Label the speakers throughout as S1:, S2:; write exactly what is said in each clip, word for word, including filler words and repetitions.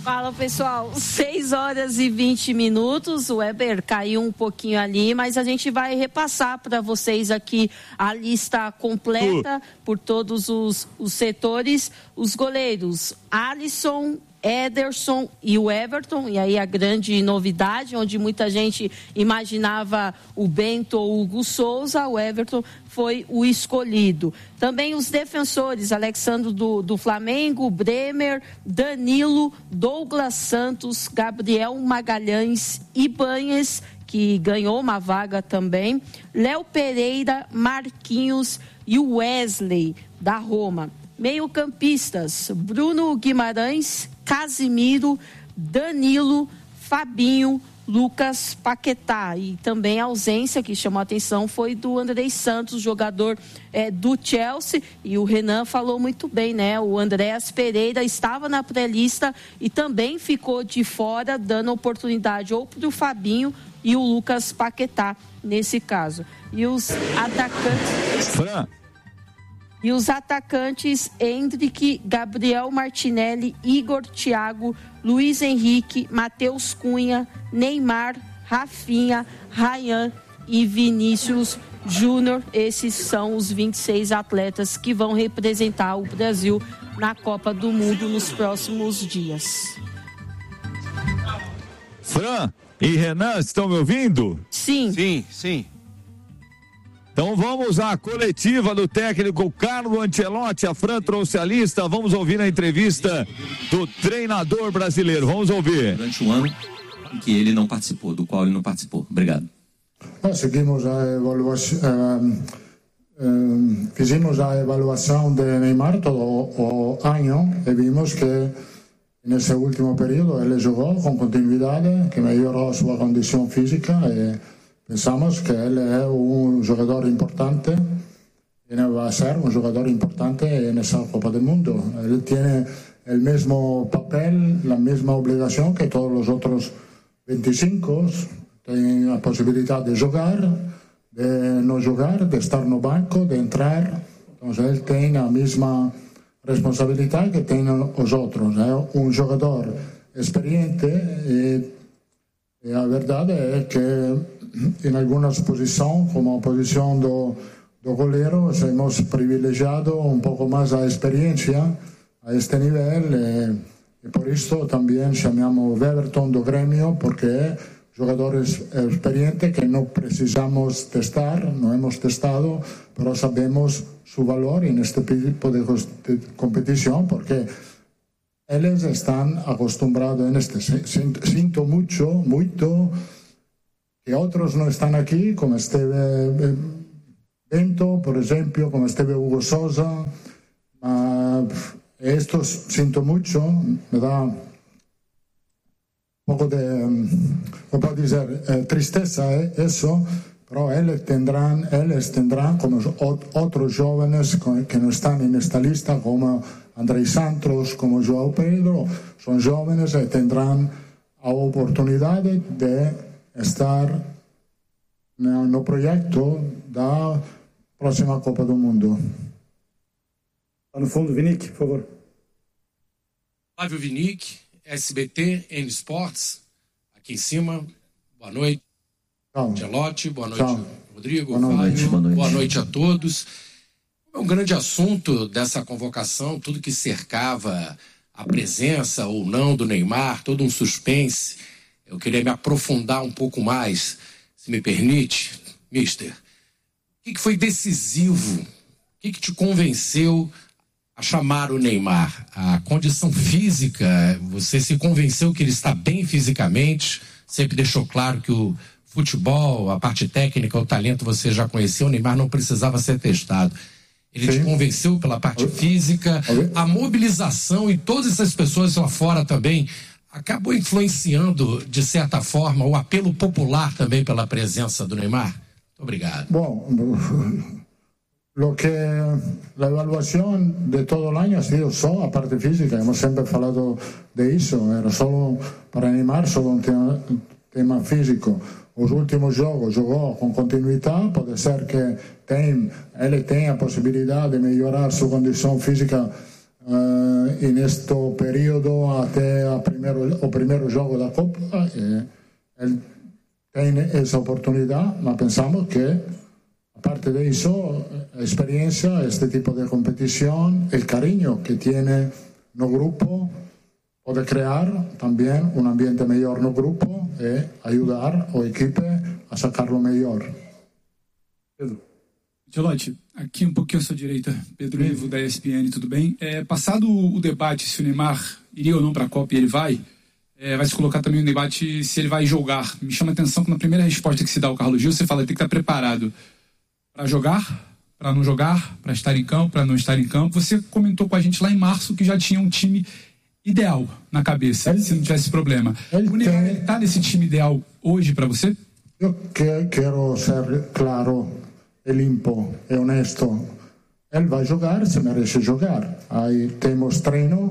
S1: Fala, pessoal, seis horas e vinte minutos, o Weber caiu um pouquinho ali, mas a gente vai repassar para vocês aqui a lista completa uh. por todos os, os setores. Os goleiros, Alisson, Ederson e o Everton, e aí a grande novidade, onde muita gente imaginava o Bento ou o Hugo Souza, o Everton foi o escolhido. Também os defensores, Alexandre do, do Flamengo, Bremer, Danilo, Douglas Santos, Gabriel Magalhães, Ibanez, que ganhou uma vaga também, Léo Pereira, Marquinhos e o Wesley, da Roma. Meio-campistas, Bruno Guimarães, Casimiro, Danilo, Fabinho, Lucas Paquetá. E também a ausência que chamou a atenção foi do Andrei Santos, jogador é, do Chelsea. E o Renan falou muito bem, né? O Andréas Pereira estava na pré-lista e também ficou de fora, dando oportunidade ou para o Fabinho e o Lucas Paquetá, nesse caso. E os atacantes...
S2: Fran.
S1: E os atacantes, Hendrick, Gabriel Martinelli, Igor Thiago, Luiz Henrique, Matheus Cunha, Neymar, Rafinha, Ryan e Vinícius Júnior. Esses são os vinte e seis atletas que vão representar o Brasil na Copa do Mundo nos próximos dias.
S2: Fran e Renan, estão me ouvindo?
S1: Sim.
S3: Sim, sim.
S2: Então vamos à coletiva do técnico Carlo Ancelotti. A Fran trouxe a lista. Vamos ouvir a entrevista do treinador brasileiro. Vamos ouvir.
S4: Durante um ano em que ele não participou, do qual ele não participou. Obrigado.
S5: Seguimos a evaluação, eh, eh, fizemos a avaliação de Neymar todo o ano e vimos que nesse último período ele jogou com continuidade, que melhorou a sua condição física e pensamos que ele é um jogador importante e vai ser um jogador importante nessa Copa do Mundo. Ele tem o mesmo papel, a mesma obrigação que todos os outros vinte e cinco. Tem a possibilidade de jogar, de não jogar, de estar no banco, de entrar. Então ele tem a mesma responsabilidade que tem os outros. É um jogador experiente e, e a verdade é que em algumas posições, como a posição do, do goleiro, hemos privilegiado um pouco mais a experiência a este nível e, e por isso também chamamos Everton do Grêmio, porque é jogador experiente que não precisamos testar, não hemos testado, mas sabemos seu valor neste tipo de competição, porque eles estão acostumados neste. Sinto muito, muito que outros não estão aqui, como esteve Bento, por exemplo, como esteve Hugo Souza. Mas estos sinto muito, me dá um pouco de, como pode dizer, eh, tristeza é eh, isso, mas eles terão, eles terão, como outros jovens que não estão nesta lista, como Andrei Santos, como João Pedro, são jovens e terão a oportunidade de estar no, no projeto da próxima Copa do Mundo.
S6: Lá no fundo, Vinick, por favor.
S7: Flávio Vinick, S B T, N Sports, aqui em cima. Boa noite. Ancelotti, boa noite, Tchau. Rodrigo.
S4: Boa noite,
S7: Fábio,
S4: boa noite.
S7: Boa noite a todos. É um grande assunto dessa convocação, tudo que cercava a presença ou não do Neymar, todo um suspense. Eu queria me aprofundar um pouco mais, se me permite, mister. O que foi decisivo? O que te convenceu a chamar o Neymar? A condição física, você se convenceu que ele está bem fisicamente, sempre deixou claro que o futebol, a parte técnica, o talento você já conheceu, o Neymar não precisava ser testado. Ele Sim. te convenceu pela parte física, a mobilização e todas essas pessoas lá fora também acabou influenciando, de certa forma, o apelo popular também pela presença do Neymar? Muito obrigado.
S5: Bom, lo que la evaluación de todo el año ha sido solo a parte física, hemos sempre falado de isso, era solo para Neymar, solo un tema, tema físico. Os últimos jogos jogou com continuidade, pode ser que tem, ele tenha a possibilidade de melhorar sua condição física uh, in questo periodo até a primeiro, o primeiro jogo da Copa. E ele tem essa oportunidade, mas pensamos que, a parte disso, a experiência, este tipo de competição, o carinho que tem no grupo, pode criar também um ambiente melhor no grupo e ajudar a equipe a sacar-lo melhor.
S3: Pedro. Ancelotti, aqui um pouquinho à sua direita, Pedro Ivo da E S P N, tudo bem? É, passado o debate se o Neymar iria ou não para a Copa e ele vai, é, vai se colocar também o debate se ele vai jogar. Me chama a atenção que na primeira resposta que se dá ao Carlos Gil, você fala que tem que estar preparado para jogar, para não jogar, para estar em campo, para não estar em campo. Você comentou com a gente lá em março que já tinha um time ideal na cabeça, ele, se não tivesse problema. O Neymar tem... está nesse time ideal hoje para você?
S5: Eu que, quero ser claro e limpo e honesto. Ele vai jogar, se merece jogar. Aí temos treino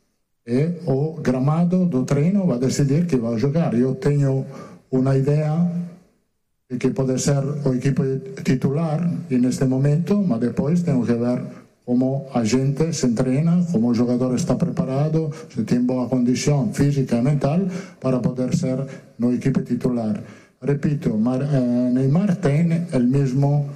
S5: e o gramado do treino vai decidir que vai jogar. Eu tenho uma ideia de que pode ser o equipe titular neste momento, mas depois tenho que ver como a gente se treina, como o jogador está preparado, se tem boa condição física e mental para poder ser no equipe titular. Repito, Neymar tem o mesmo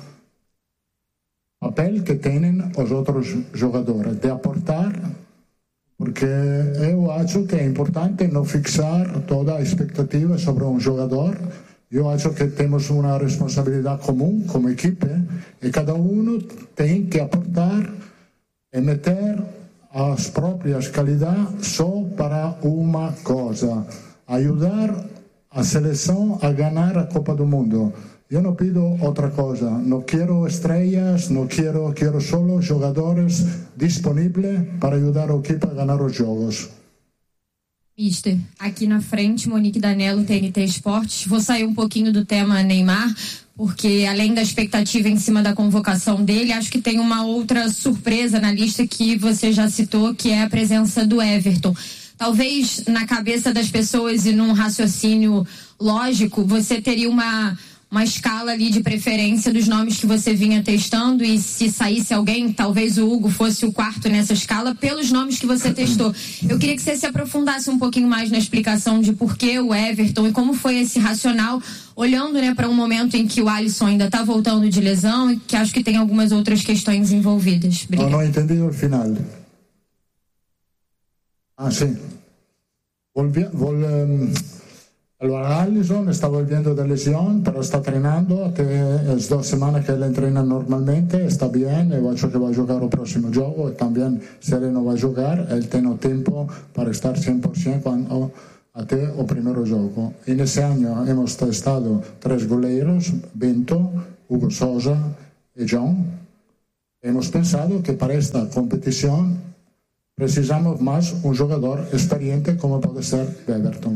S5: papel que têm os outros jogadores, de aportar, porque eu acho que é importante não fixar toda a expectativa sobre um jogador. Eu acho que temos uma responsabilidade comum como equipe e cada um tem que aportar e meter as próprias qualidades só para uma coisa: ajudar a seleção a ganhar a Copa do Mundo. Eu não pido outra coisa, não quero estrelas, não quero, quero só jogadores disponíveis para ajudar a equipe a ganhar os jogos.
S8: Mister, aqui na frente, Monique Danello, T N T Esportes. Vou sair um pouquinho do tema Neymar, porque além da expectativa em cima da convocação dele, acho que tem uma outra surpresa na lista que você já citou, que é a presença do Everton. Talvez na cabeça das pessoas e num raciocínio lógico, você teria uma, uma escala ali de preferência dos nomes que você vinha testando, e se saísse alguém, talvez o Hugo fosse o quarto nessa escala, pelos nomes que você testou. Eu queria que você se aprofundasse um pouquinho mais na explicação de por que o Everton e como foi esse racional, olhando, né, para um momento em que o Alisson ainda está voltando de lesão e que acho que tem algumas outras questões envolvidas. Obrigada.
S5: Não, não entendi o final. Ah, sim. Volvi, vol, um, allora Alisson está volviendo de lesión, pero está treinando até as duas semanas que ele treina normalmente, está bem, eu acho que vai jogar o próximo jogo, e também se ele não vai jogar, ele tem o tempo para estar cem por cento quando, até o primeiro jogo. E nesse ano hemos testado três goleiros, Bento, Hugo Sousa e John. Hemos pensado que para esta competição precisamos mais um jogador experiente como pode ser Everton.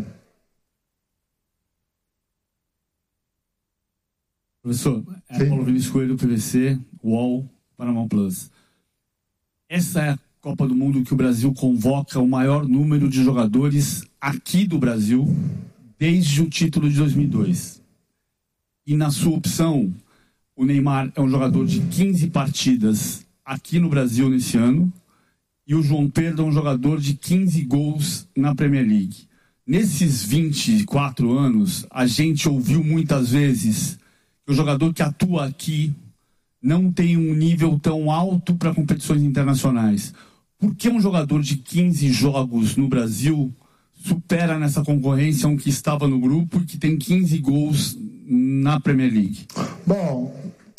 S3: Professor, é Paulo Vinícius Coelho, P V C, U O L, Paramount Plus. Essa é a Copa do Mundo que o Brasil convoca o maior número de jogadores aqui do Brasil desde o título de dois mil e dois. E na sua opção, o Neymar é um jogador de quinze partidas aqui no Brasil nesse ano, e o João Pedro é um jogador de quinze gols na Premier League. Nesses vinte e quatro anos, a gente ouviu muitas vezes que o jogador que atua aqui não tem um nível tão alto para competições internacionais. Por que um jogador de quinze jogos no Brasil supera nessa concorrência um que estava no grupo e que tem quinze gols na Premier League?
S5: Bom,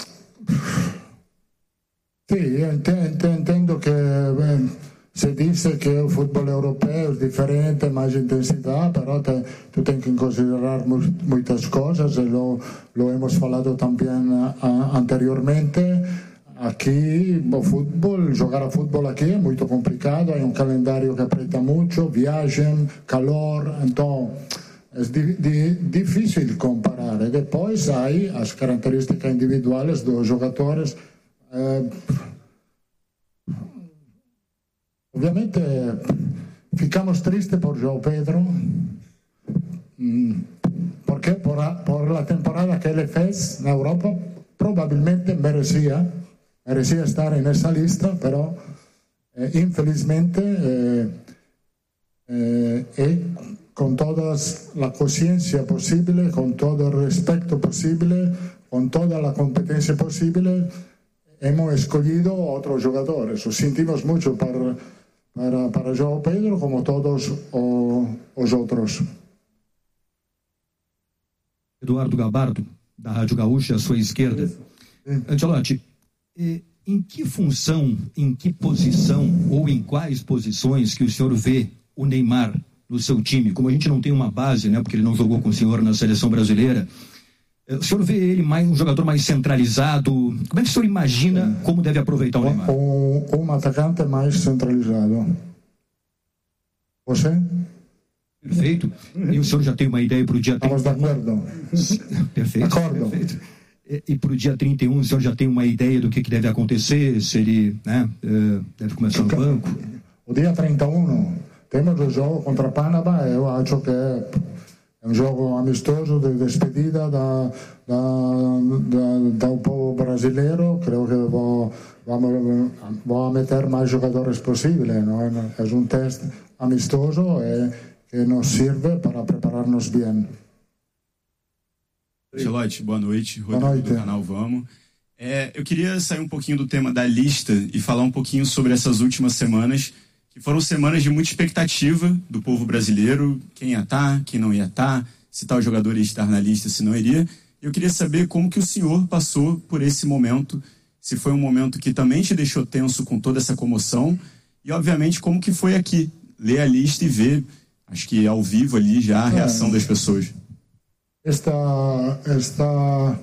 S5: sim, eu entendo que se diz que o futebol europeu é diferente, mais intensidade, mas te, tu tens que considerar muitas coisas, e lo, lo hemos falado também uh, anteriormente. Aqui, o futebol, jogar a futebol aqui é muito complicado, há um calendário que aperta muito, viagem, calor, então é di, di, difícil comparar. E depois há as características individuais dos jogadores. Uh, Obviamente ficamos tristes por João Pedro, porque por a, por la temporada que ele fez na Europa, provavelmente merecia, merecia estar nessa lista, pero Eh, infelizmente, eh, eh, e con toda la conciencia posible, con todo el respeto posible, con toda la competencia posible, hemos escogido otros jugadores. Lo sentimos mucho para, para, para João Pedro, como todos os outros.
S9: Eduardo Gabardo, da Rádio Gaúcha, à sua esquerda. Ancelotti, em que função, em que posição ou em quais posições que o senhor vê o Neymar no seu time? Como a gente não tem uma base, né, porque ele não jogou com o senhor na seleção brasileira, o senhor vê ele mais um jogador mais centralizado? Como é que o senhor imagina como deve aproveitar o Neymar?
S5: Um, um atacante mais centralizado. Você?
S9: Perfeito. E o senhor já tem uma ideia para o dia trinta e um?
S5: Estamos de acordo.
S9: Perfeito.
S5: Acordo.
S9: Perfeito. E, e para o dia trinta e um, o senhor já tem uma ideia do que, que deve acontecer? Se ele, né, deve começar no banco?
S5: O dia trinta e um, temos o jogo contra Panamá. Eu acho que é um jogo amistoso de despedida da, da, da, do povo brasileiro. Creio que vou, vamos, vou meter mais jogadores possível. Não é? É um teste amistoso e que nos sirve para preparar-nos bem.
S10: Ancelotti, boa noite.
S5: Boa
S10: Rodrigo
S5: noite.
S10: do canal Vamos. É, eu queria sair um pouquinho do tema da lista e falar um pouquinho sobre essas últimas semanas, que foram semanas de muita expectativa do povo brasileiro, quem ia estar, quem não ia estar, se tal jogador ia estar na lista, se não iria. Eu queria saber como que o senhor passou por esse momento, se foi um momento que também te deixou tenso com toda essa comoção, e obviamente como que foi aqui, ler a lista e ver, acho que ao vivo ali já a reação das pessoas.
S5: Esta, esta,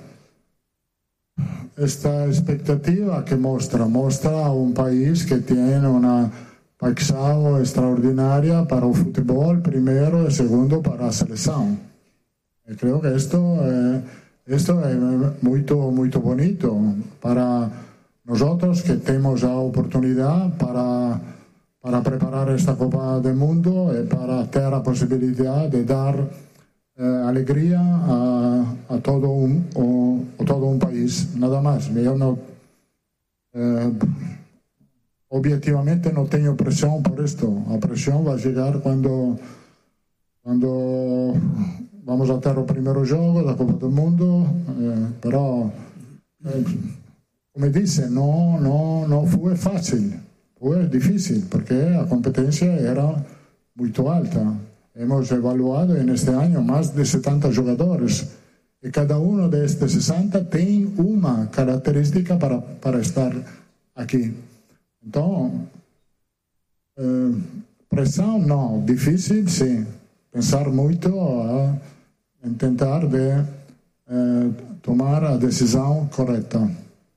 S5: esta expectativa que mostra, mostra um país que tem uma paixão extraordinária para o futebol, primeiro, e segundo, para a seleção. Eu creio que isto é, isto é muito, muito bonito para nós que temos a oportunidade para, para preparar esta Copa do Mundo e para ter a possibilidade de dar Eh, alegria a, a, todo um, o, a todo um país, nada mais. Eu não, eh, objetivamente não tenho pressão por isto. A pressão vai chegar quando, quando vamos a ter o primeiro jogo da Copa do Mundo, eh, però, eh, como disse, não, não, não foi fácil, foi difícil, porque a competência era muito alta. Hemos evaluado en este año más de setenta jugadores y cada uno de estos sesenta tiene una característica para, para estar aquí. Entonces, eh, presión no, difícil sí, pensar mucho a intentar de eh, tomar a decisão correta.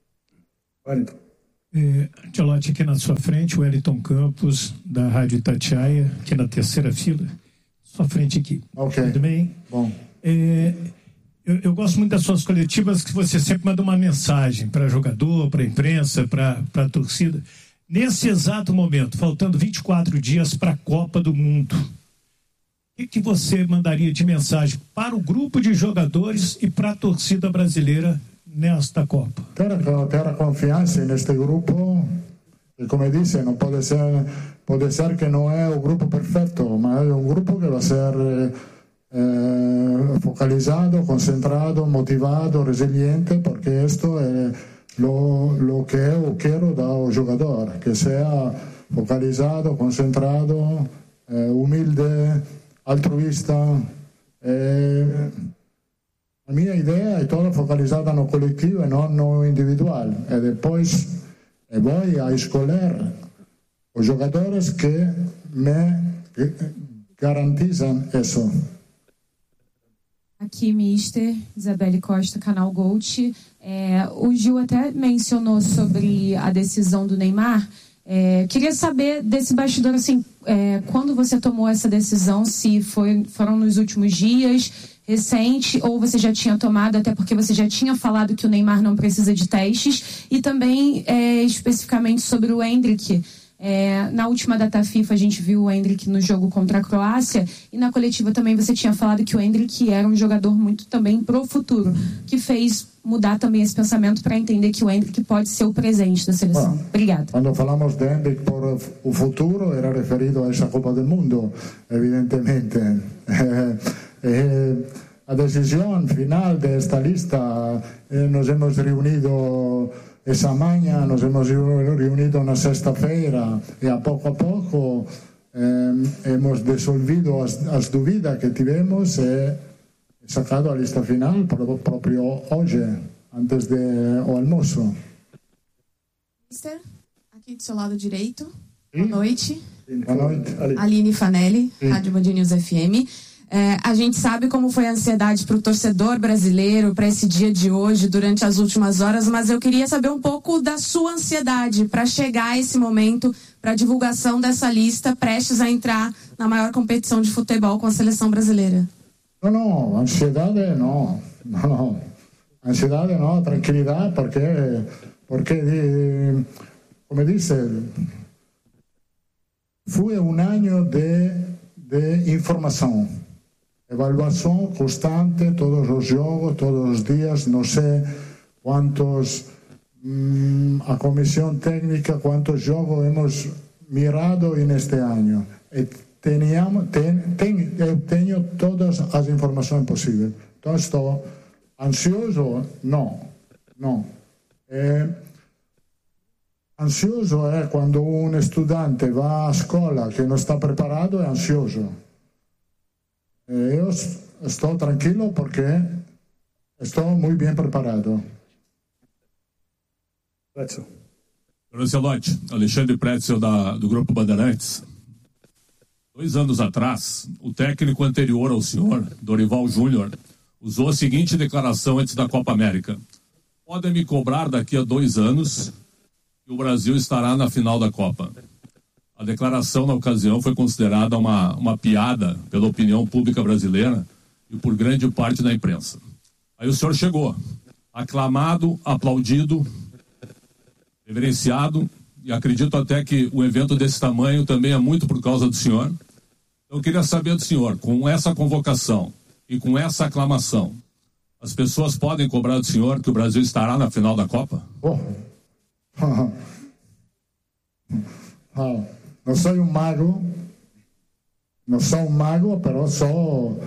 S11: É, Ancelotti, aqui na sua frente, o Wellington Campos, da Rádio Itatiaia, aqui na terceira fila. Sua frente aqui.
S5: Ok.
S11: Tudo bem?
S5: Bom.
S11: É, eu, eu gosto muito das suas coletivas, que você sempre manda uma mensagem para jogador, para imprensa, para a torcida. Nesse exato momento, faltando vinte e quatro dias para a Copa do Mundo, o que, que você mandaria de mensagem para o grupo de jogadores e para a torcida brasileira nesta Copa?
S5: Ter, ter a confiança neste grupo, e como disse, não pode ser, pode ser que não é o grupo perfeito, mas é um grupo que vai ser eh, focalizado, concentrado, motivado, resiliente, porque isto é lo, lo que eu quero do jogador, que seja focalizado, concentrado, eh, humilde, altruísta. Eh, a minha ideia é toda focalizada no coletivo e não no individual. E depois eu vou a escolher os jogadores que me garantizam isso.
S8: Aqui, mister Isabelle Costa, canal Gold. É, o Gil até mencionou sobre a decisão do Neymar. É, queria saber desse bastidor, assim, é, quando você tomou essa decisão, se foi, foram nos últimos dias, recente, ou você já tinha tomado, até porque você já tinha falado que o Neymar não precisa de testes, e também é, especificamente sobre o Endrick. É, na última data FIFA a gente viu o Endrick no jogo contra a Croácia e na coletiva também você tinha falado que o Endrick era um jogador muito também pro futuro, que fez mudar também esse pensamento para entender que o Endrick pode ser o presente da seleção.
S5: Bueno,
S8: Obrigada.
S5: Quando falamos de Endrick por o futuro era referido a essa Copa del Mundo, evidentemente. Eh, eh, a decisión final de esta lista eh, nos hemos reunido esa mañana, nos hemos reunido na sexta-feira e a pouco a pouco eh, hemos desolvido as, as dúvidas que tivemos e sacado a lista final proprio hoje, antes do almoço.
S12: Mister, aqui do seu lado direito, Sim. boa noite.
S5: Boa noite.
S12: Aline Fanelli,
S5: Sim.
S12: Rádio Band News F M. É, a gente sabe como foi a ansiedade para o torcedor brasileiro para esse dia de hoje, durante as últimas horas, mas eu queria saber um pouco da sua ansiedade para chegar a esse momento, para a divulgação dessa lista, prestes a entrar na maior competição de futebol com a seleção brasileira.
S5: Não, não, ansiedade não, não, não. Ansiedade não, tranquilidade, porque, porque como disse, foi um ano de, de informação. Evaluação constante, todos os jogos, todos os dias, não sei quantos, hum, a comissão técnica, quantos jogos hemos mirado neste ano. E teníamos, ten, ten, eu tenho todas as informações possíveis. Então estou ansioso? Não, não. É, ansioso é quando um estudante vai à escola que não está preparado, é ansioso. Eu estou tranquilo porque estou muito bem preparado.
S13: Pretzel. Ancelotti, Alexandre Pretzel da, do Grupo Bandeirantes. Dois anos atrás, o técnico anterior ao senhor, Dorival Júnior, usou a seguinte declaração antes da Copa América: podem me cobrar daqui a dois anos que o Brasil estará na final da Copa. A declaração, na ocasião, foi considerada uma, uma piada pela opinião pública brasileira e por grande parte da imprensa. Aí o senhor chegou, aclamado, aplaudido, reverenciado, e acredito até que o evento desse tamanho também é muito por causa do senhor. Eu queria saber do senhor, com essa convocação e com essa aclamação, as pessoas podem cobrar do senhor que o Brasil estará na final da Copa?
S5: Oh. Oh. Não sou um mago, não sou um mago, mas sou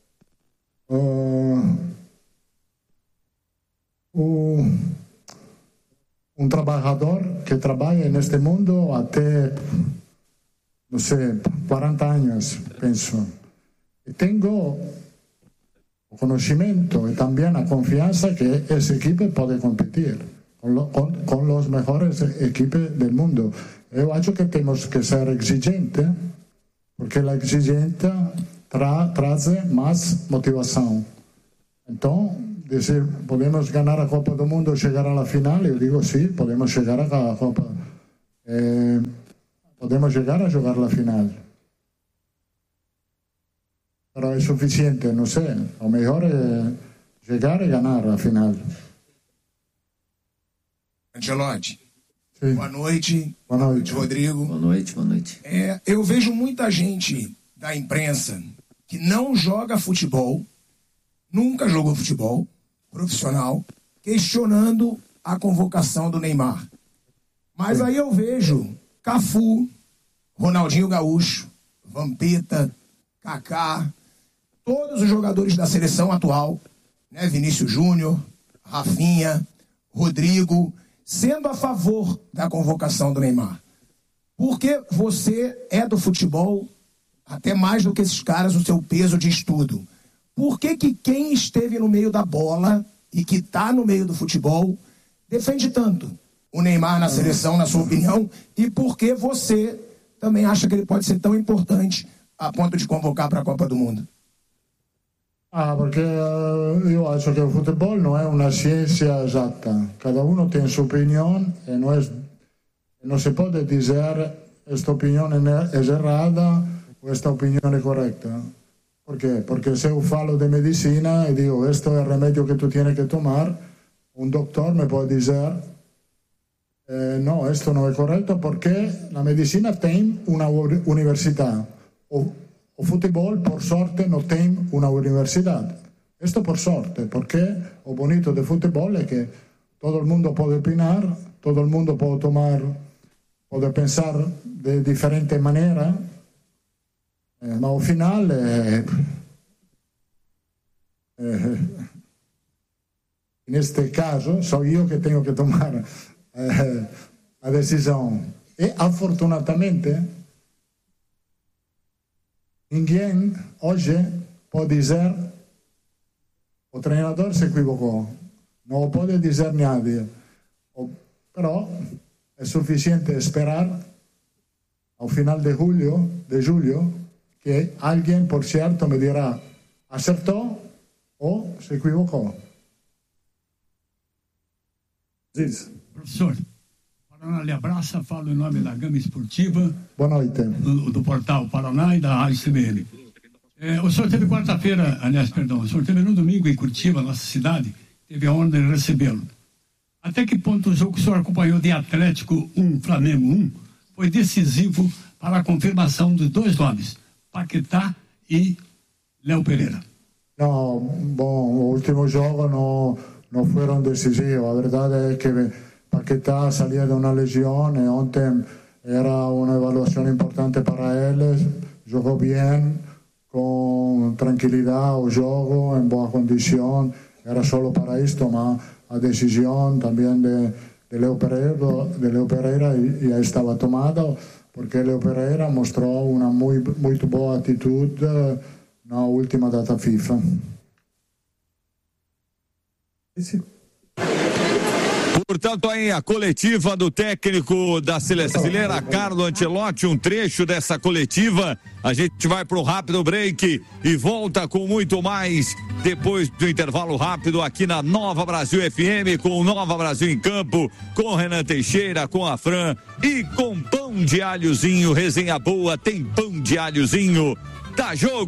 S5: uh, um, um trabalhador que trabalha neste mundo até, não sei, quarenta anos, penso. E tenho o conhecimento e também a confiança que essa equipe pode competir com, lo, com, com as melhores equipes do mundo. Eu acho que temos que ser exigentes, porque a exigência tra, traz mais motivação. Então, dizer, podemos ganhar a Copa do Mundo e chegar à final, eu digo sim, podemos chegar à Copa. Eh, podemos chegar a jogar a final. Mas é suficiente, não sei. O melhor é chegar e ganhar a final.
S14: Ancelotti.
S5: Sim.
S14: Boa noite.
S5: Boa noite,
S14: Rodrigo.
S4: Boa noite, boa noite.
S14: É, eu vejo muita gente da imprensa que não joga futebol, nunca jogou futebol profissional, questionando a convocação do Neymar. Mas aí eu vejo Cafu, Ronaldinho Gaúcho, Vampeta, Kaká, todos os jogadores da seleção atual, né, Vinícius Júnior, Rafinha, Rodrigo, sendo a favor da convocação do Neymar. Porque você é do futebol, até mais do que esses caras, o seu peso de estudo. Por que que quem esteve no meio da bola e que está no meio do futebol defende tanto o Neymar na seleção, na sua opinião? E por que você também acha que ele pode ser tão importante a ponto de convocar para a Copa do Mundo?
S5: Ah, porque uh, eu acho que o futebol não é uma ciência exata. Cada um tem sua opinião e não, é, não se pode dizer esta opinião é errada ou esta opinião é correta. Por quê? Porque se eu falo de medicina e digo, este é o remédio que tu tens que tomar, um doutor me pode dizer, eh, no, esto no es correcto porque la medicina tiene una universidad. O, o fútbol, por suerte, no tiene una universidad. Esto por suerte, porque lo bonito del fútbol es que todo el mundo puede opinar, todo el mundo puede tomar, puede pensar de diferente manera, eh, ma al final eh, eh, en este caso soy yo que tengo que tomar eh, la decisión. Y afortunadamente ninguém hoy puede decir el entrenador se equivocó. No lo puede decir nadie. O, pero es suficiente esperar al final de julio, de julio, que alguien, por cierto, me dirá acertó o se equivocó.
S15: Diz. Professor, Paraná lhe abraça, falo em nome da Gama Esportiva.
S5: Boa noite.
S15: Do, do portal Paraná e da Rádio C B N. É, o senhor teve quarta-feira, aliás, perdão, o senhor teve no domingo em Curitiba, nossa cidade, teve a honra de recebê-lo. Até que ponto o jogo que o senhor acompanhou de Atlético um, Flamengo um, foi decisivo para a confirmação de dois nomes, Paquetá e Léo Pereira?
S5: No, bom, o último jogo não, não foram decisivos. A verdade é que Paquetá saía de uma lesão e ontem era uma avaliação importante para ele, jogou bem, com tranquilidade o jogo, em boa condição, era só para isto, mas a decisão também de, de Léo Pereira, de Léo Pereira já estava tomada, porque Léo Pereira mostrou uma muito, muito boa atitude na última data FIFA.
S2: Esse... Portanto, aí a coletiva do técnico da seleção brasileira, Carlo Ancelotti, um trecho dessa coletiva. A gente vai para o rápido break e volta com muito mais depois do intervalo rápido aqui na Nova Brasil F M, com o Nova Brasil em Campo, com Renan Teixeira, com a Fran e com pão de alhozinho. Resenha boa, tem pão de alhozinho. Dá jogo!